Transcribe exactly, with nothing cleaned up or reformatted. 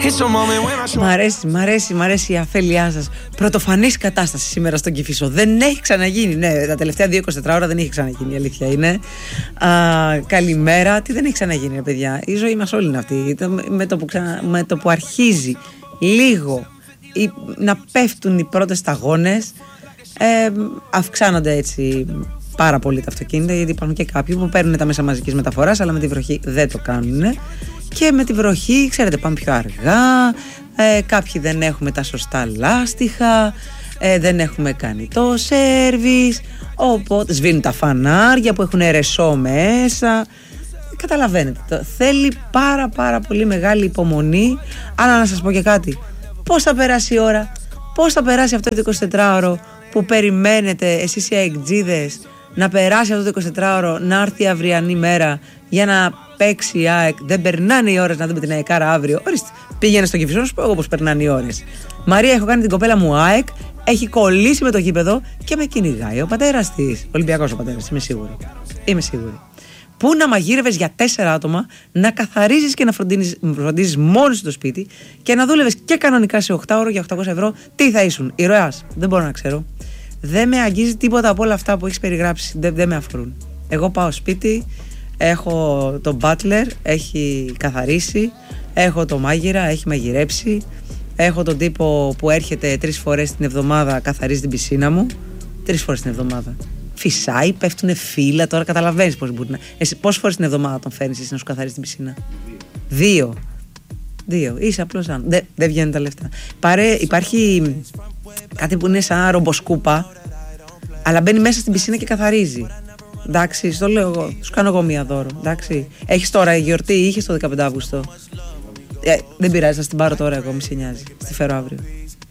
Μ' αρέσει, μ' αρέσει, μ' αρέσει η αφέλειά σας. Πρωτοφανής κατάσταση σήμερα στον Κηφισό. Δεν έχει ξαναγίνει. Ναι, τα τελευταία δύο είκοσι τέσσερις ώρα δεν έχει ξαναγίνει. Η αλήθεια είναι. Α, καλημέρα. Τι δεν έχει ξαναγίνει, ρε παιδιά. Η ζωή μας όλη είναι αυτή. Με το που, ξα... με το που αρχίζει λίγο η... να πέφτουν οι πρώτες σταγόνες, ε, αυξάνονται έτσι πάρα πολύ τα αυτοκίνητα, γιατί υπάρχουν και κάποιοι που παίρνουν τα μέσα μαζικής μεταφοράς, αλλά με τη βροχή δεν το κάνουν. Και με τη βροχή, ξέρετε, πάμε πιο αργά, ε, κάποιοι δεν έχουμε τα σωστά λάστιχα, ε, δεν έχουμε κάνει το σέρβις, οπότε σβήνουν τα φανάρια που έχουν ρεσό μέσα. Καταλαβαίνετε, το, θέλει πάρα πάρα πολύ μεγάλη υπομονή. Αλλά να σας πω και κάτι, πώς θα περάσει η ώρα, πώς θα περάσει αυτό το εικοσιτετράωρο που περιμένετε εσείς οι αεκτζίδες, να περάσει αυτό το εικοσιτετράωρο, να έρθει η αυριανή μέρα για να παίξει η ΑΕΚ. Δεν περνάνε οι ώρες να δούμε την ΑΕΚάρα αύριο. Ορίστε, πήγαινε στο Κηφισό, σου πω εγώ πώς περνάνε οι ώρες. Μαρία, έχω κάνει την κοπέλα μου ΑΕΚ, έχει κολλήσει με το γήπεδο και με κυνηγάει ο πατέρας της. Ολυμπιακός ο πατέρας, είμαι σίγουρη. Είμαι σίγουρη. Πού να μαγείρευες για τέσσερα άτομα, να καθαρίζεις και να φροντίζεις, φροντίζεις μόνος σου το σπίτι και να δούλευες και κανονικά σε οκτώ ώρο για οκτακόσια ευρώ. Τι θα ήσουν, ηρωάς? Δεν μπορώ να ξέρω. Δεν με αγγίζει τίποτα από όλα αυτά που έχεις περιγράψει. Δεν, δεν με αφορούν. Εγώ πάω σπίτι, έχω τον butler, έχει καθαρίσει, έχω το μάγειρα, έχει μαγειρέψει, έχω τον τύπο που έρχεται τρεις φορές την εβδομάδα, καθαρίζει την πισίνα μου. Τρεις φορές την εβδομάδα. Φυσάει, πέφτουνε φύλλα, τώρα καταλαβαίνεις πώς μπορεί να. Εσύ πόσες φορές την εβδομάδα τον φέρνεις εσύ να σου καθαρίσει την πισίνα? Δύο. Δύο. Είσαι απλώς αν. Δεν δε βγαίνουν τα λεφτά. Πάρε, υπάρχει κάτι που είναι σαν ρομποσκούπα, αλλά μπαίνει μέσα στην πισίνα και καθαρίζει. Εντάξει, στο λέω εγώ. Σου κάνω εγώ μία δώρο. Εντάξει. Έχεις τώρα γιορτή, είχες το δεκαπέντε Αυγούστου. Ε, δεν πειράζει, θα την πάρω τώρα εγώ, μη σε νοιάζει. Στη φέρω αύριο.